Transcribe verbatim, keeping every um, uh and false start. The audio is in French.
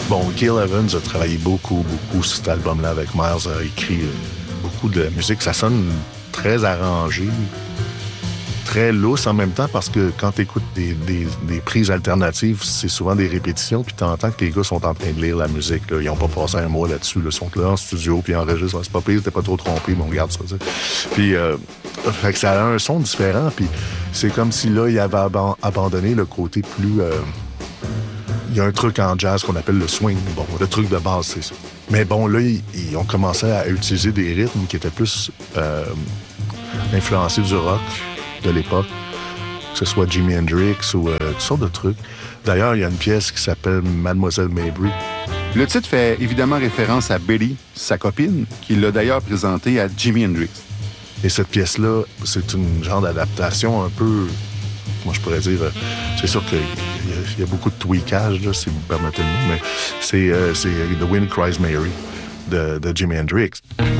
Bon, Gil Evans a travaillé beaucoup, beaucoup sur cet album-là avec Miles, a écrit beaucoup de musique. Ça sonne très arrangé, très lousse en même temps, parce que quand tu écoutes des, des, des prises alternatives, c'est souvent des répétitions, puis tu entends que les gars sont en train de lire la musique. Là. Ils n'ont pas passé un mois là-dessus. Là. Ils sont là en studio, puis ils enregistrent. C'est pas pire, t'es pas trop trompé, mais on regarde ça. T'sais. Puis, euh, fait que ça a un son différent, puis c'est comme si là, il avait ab- abandonné le côté plus... Euh, il y a un truc en jazz qu'on appelle le swing. Bon, le truc de base, c'est ça. Mais bon, là, ils, ils ont commencé à utiliser des rythmes qui étaient plus euh, influencés du rock de l'époque, que ce soit Jimi Hendrix ou euh, toutes sortes de trucs. D'ailleurs, il y a une pièce qui s'appelle Mademoiselle Mabry. Le titre fait évidemment référence à Betty, sa copine, qui l'a d'ailleurs présentée à Jimi Hendrix. Et cette pièce-là, c'est une genre d'adaptation un peu... Moi, je pourrais dire... Euh, c'est sûr qu'il y, y, y a beaucoup de tweakage, là, si vous permettez le mot, mais c'est, euh, c'est The Wind Cries Mary de, de Jimi Hendrix.